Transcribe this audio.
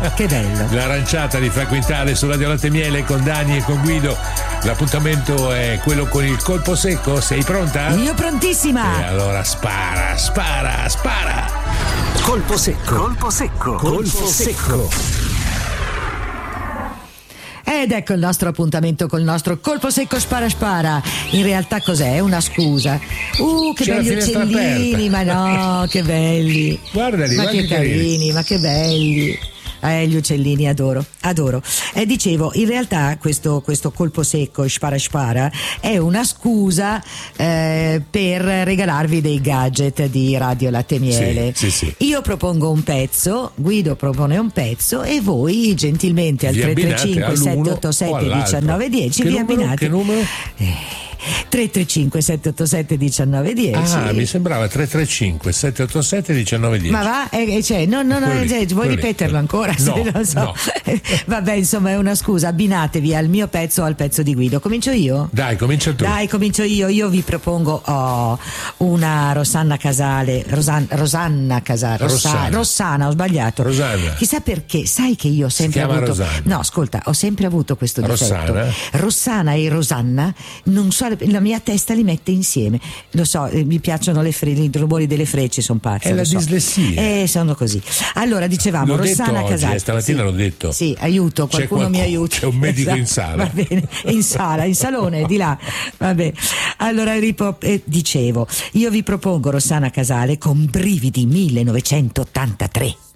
Che bello. L'aranciata di Fra Quintale su Radio Latte Miele con Dani e con Guido. L'appuntamento è quello con il colpo secco. Sei pronta? Io prontissima. E allora spara. Colpo secco. Ed ecco il nostro appuntamento col nostro colpo secco spara. In realtà cos'è? È una scusa. Che C'è belli la finestra uccellini, aperta. ma no, che belli. Guardali, ma guarda che carini, ma che belli. Gli uccellini adoro. Dicevo, in realtà questo colpo secco spara è una scusa per regalarvi dei gadget di Radio Latte Miele. Sì. Io propongo un pezzo, Guido propone un pezzo e voi gentilmente al Vi abbinate 335 787 all'uno o all'altro. 1910 vi abbinate. Che numero? 335 787 1910. Mi sembrava 335 787 1910. Ma va? Vuoi ripeterlo ancora? No, Non so. no. Vabbè, insomma, è una scusa. Abbinatevi al mio pezzo o al pezzo di Guido. Comincio io? Dai, comincia tu. Dai, comincio io. Io vi propongo una Rosanna Casale. Rosanna, ho sbagliato. Rosanna. Chissà perché, sai che io ho sempre chiama avuto. Rosanna. No, ascolta, ho sempre avuto questo difetto. Rossana? Rossana e Rosanna, non so, la mia testa li mette insieme. Lo so, mi piacciono i rumori delle frecce, sono pazza. È la lo so. dislessia. Sono così. Allora, dicevamo, L'ho Rossana detto oggi, Casale. stamattina l'ho detto. Sì, aiuto, qualcuno mi aiuta. C'è un medico in Esatto, sala. Va bene, in sala, in salone, di là. Vabbè. Allora, dicevo, io vi propongo Rossana Casale con Brividi 1983.